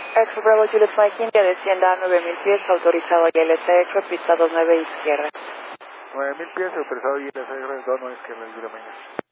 Expo Bravo Juliet Mike India, descienda a 9000 pies, autorizado y LTX, pista 29 izquierda. 9000 pies, autorizado y el SR 2 no izquierda, el de la mañana.